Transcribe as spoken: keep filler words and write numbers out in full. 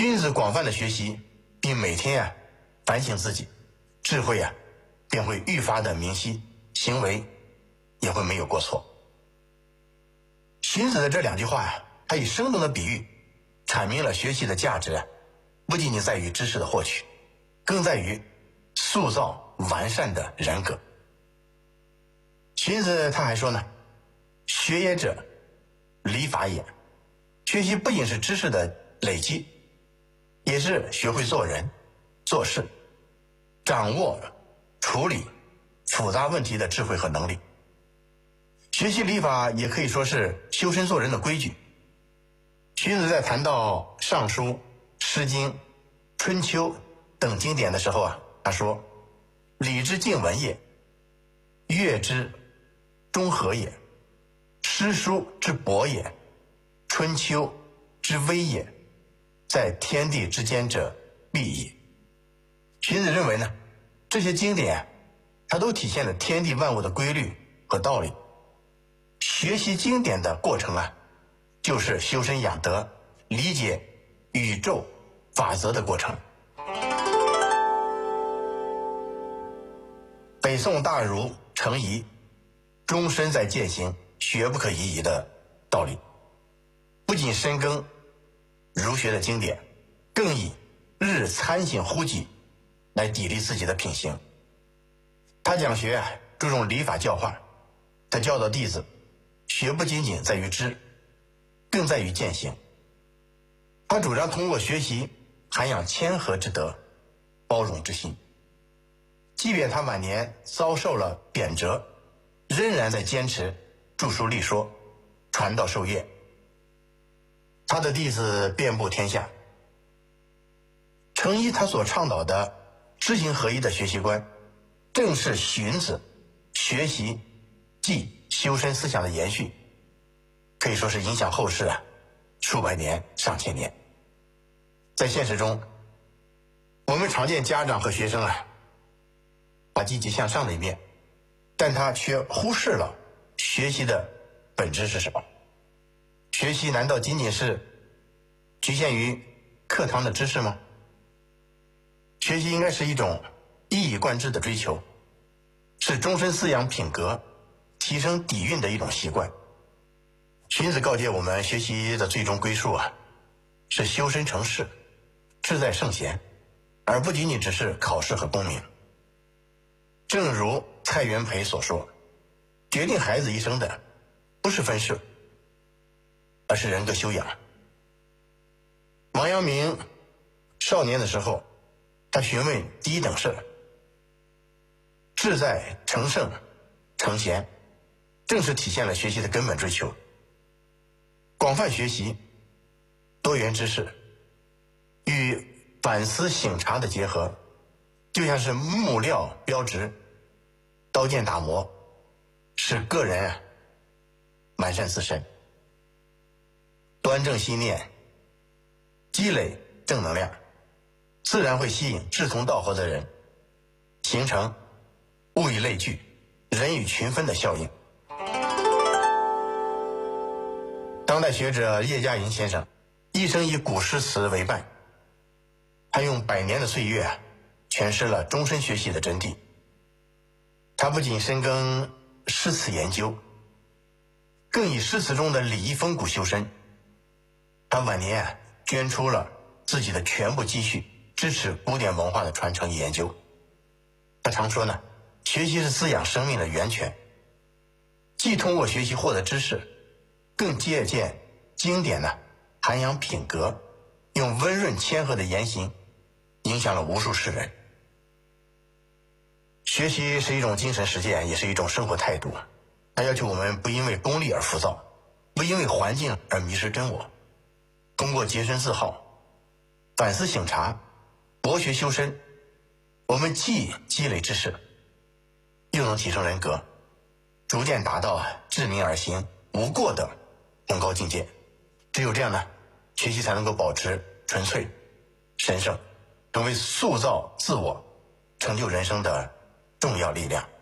君子广泛的学习，并每天啊反省自己，智慧啊便会愈发的明晰，行为也会没有过错。荀子的这两句话呀、啊，他以生动的比喻阐明了学习的价值啊，不仅仅在于知识的获取，更在于塑造完善的人格。荀子他还说呢，学也者，礼法也。学习不仅是知识的累积，也是学会做人、做事，掌握处理复杂问题的智慧和能力。学习礼法也可以说是修身做人的规矩。荀子在谈到《尚书》《诗经》《春秋》等经典的时候啊，他说：“礼之敬文也，乐之中和也，诗书之博也，春秋之微也，在天地之间者必也。”荀子认为呢，这些经典它都体现了天地万物的规律和道理。学习经典的过程啊，就是修身养德、理解宇宙法则的过程。北宋大儒程颐终身在践行学不可以已的道理，不仅深耕儒学的经典，更以日参省乎己来砥砺自己的品行。他讲学啊，注重礼法教化，他教导弟子，学不仅仅在于知，更在于践行。他主张通过学习涵养谦和之德、包容之心。即便他晚年遭受了贬谪，仍然在坚持著书立说、传道授业。他的弟子遍布天下。程颐他所倡导的知行合一的学习观，正是荀子学习即修身思想的延续，可以说是影响后世啊数百年、上千年。在现实中，我们常见家长和学生啊把积极向上的一面，但他却忽视了学习的本质是什么。学习难道仅仅是局限于课堂的知识吗？学习应该是一种一以贯之的追求，是终身饲养品格、提升底蕴的一种习惯。荀子告诫我们，学习的最终归宿啊，是修身成事，志在圣贤，而不仅仅只是考试和功名。正如蔡元培所说，决定孩子一生的不是分数，而是人格修养。王阳明少年的时候，他询问第一等事，志在成圣成贤，正是体现了学习的根本追求。广泛学习、多元知识与反思省察的结合，就像是木料标直、刀剑打磨，使个人啊完善自身，端正心念，积累正能量，自然会吸引志同道合的人，形成物以类聚、人以群分的效应。当代学者叶嘉莹先生一生以古诗词为伴，他用百年的岁月啊诠释了终身学习的真谛。他不仅深耕诗词研究，更以诗词中的礼仪风骨修身。他晚年啊捐出了自己的全部积蓄，支持古典文化的传承与研究。他常说呢，学习是滋养生命的源泉，既通过学习获得知识，更借鉴经典呢涵养品格，用温润谦和的言行影响了无数世人。学习是一种精神实践，也是一种生活态度。它要求我们不因为功利而浮躁，不因为环境而迷失真我。通过洁身自好、反思省察、博学修身，我们既积累知识，又能提升人格，逐渐达到治民而行无过的崇高境界。只有这样呢，学习才能够保持纯粹、神圣，成为塑造自我、成就人生的重要力量。